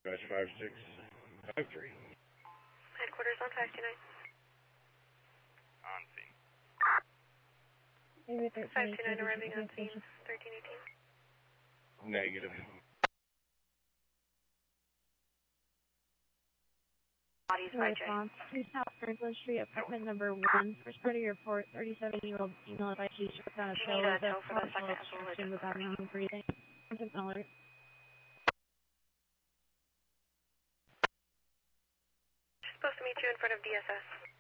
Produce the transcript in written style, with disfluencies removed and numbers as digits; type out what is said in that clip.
Dispatch 5653. Headquarters on 529. On scene. 529 arriving on scene, 1318. Negative. Bodies by J. Response, 2 South Franklin Street, apartment number 1. First party report, 37-year-old female by T-shirt without a toe with a possible obstruction without normal breathing. Contact alert. Supposed to meet you in front of DSS.